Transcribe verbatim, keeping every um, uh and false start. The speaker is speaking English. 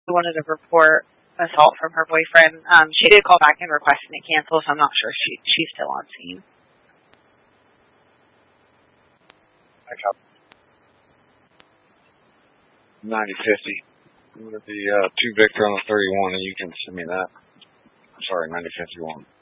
wanted to report assault from her boyfriend. Um, she did call back and requesting it cancel, so I'm not sure if she she's still on scene. I got ninety fifty. I'm going to be uh, two Victor on the thirty-one, and you can send me that. Sorry, ninety fifty-one.